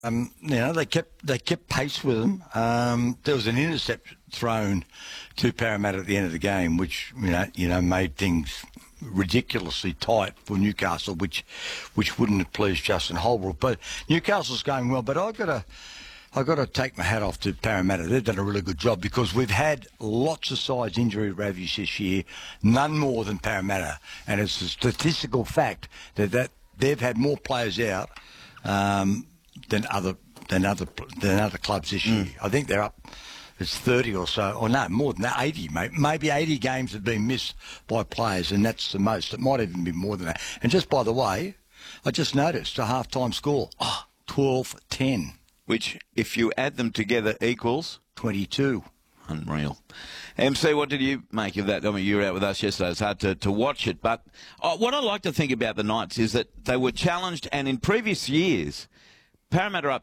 They kept pace with them. There was an intercept thrown to Parramatta at the end of the game, which made things ridiculously tight for Newcastle, which wouldn't have pleased Justin Holbrook. But Newcastle's going well. But I've got to take my hat off to Parramatta. They've done a really good job because we've had lots of sides injury ravaged this year, none more than Parramatta, and it's a statistical fact that they've had more players out than other clubs this year. I think they're up. It's 30 or so, or no, more than that, 80, mate. Maybe 80 games have been missed by players, and that's the most. It might even be more than that. And just by the way, I just noticed a half-time score, 12-10. Which, if you add them together, equals? 22. Unreal. MC, what did you make of that? I mean, you were out with us yesterday. It's hard to watch it. But what I like to think about the Knights is that they were challenged, and in previous years, Parramatta up